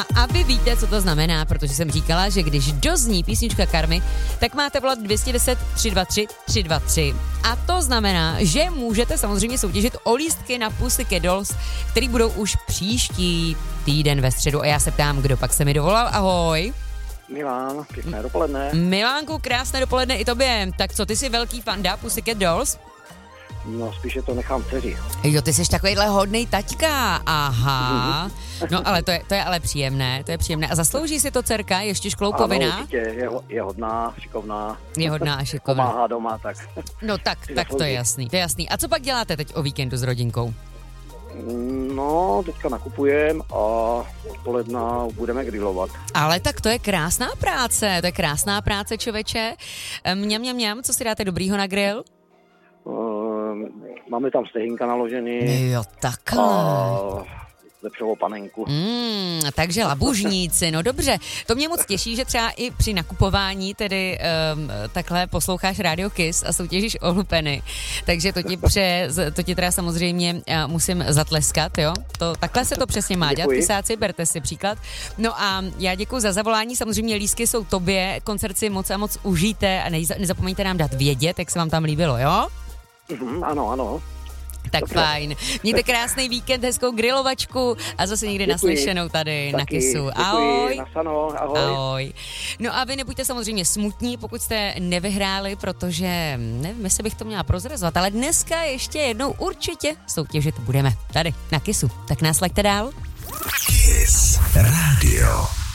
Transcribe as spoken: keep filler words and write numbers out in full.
A vy víte, co to znamená, protože jsem říkala, že když dozní písnička Karmy, tak máte volat dvě stě deset tři dva tři tři dva tři. A to znamená, že můžete samozřejmě soutěžit o lístky na Pussycat Dolls, který budou už příští týden ve středu. A já se ptám, kdo pak se mi dovolal. Ahoj. Milan, pěkné dopoledne. Milánku, krásné dopoledne i tobě. Tak co, ty jsi velký fanda Pussycat Dolls? No, spíše to nechám dceři. Jo, ty jsi takovýhle hodnej taťka, aha. No, ale to je, to je ale příjemné, to je příjemné. A zaslouží si to dcerka, ještě škloupoviná? Ano, určitě, je, je hodná, šikovná. Je hodná a šikovná. Pomáhá doma, tak. No tak, tak to je jasný, to je jasný. A co pak děláte teď o víkendu s rodinkou? No, teďka nakupujeme a odpoledna budeme grillovat. Ale tak to je krásná práce, to je krásná práce, člověče. Mňam, mňam, mňam, co si dáte dobrýho na grill? Uh, máme tam stehínka naložený. Jo, takhle. A lepšovou panenku. Mm, takže labužníci, no dobře. To mě moc těší, že třeba i při nakupování tedy um, takhle posloucháš Radio Kiss a soutěžíš o lupeny. Takže to ti, pře, to ti teda samozřejmě uh, musím zatleskat, jo? To, takhle se to přesně má dělat, pisáci, berte si příklad. No a já děkuji za zavolání, samozřejmě lístky jsou tobě, koncert si moc a moc užijte a neza, nezapomeňte nám dát vědět, jak se vám tam líbilo, jo? Mm, ano, ano. Tak dobře. Fajn. Mějte krásný víkend, hezkou grilovačku a zase někdy Děkuji. Naslyšenou tady Taky, na Kissu. děkuji. Ahoj. Nasano, ahoj. Ahoj. No a vy nebuďte samozřejmě smutní, pokud jste nevyhráli, protože nevím, jestli bych to měla prozrazovat, ale dneska ještě jednou určitě soutěžit budeme tady na Kissu. Tak nás laďte dál. Kiss Radio.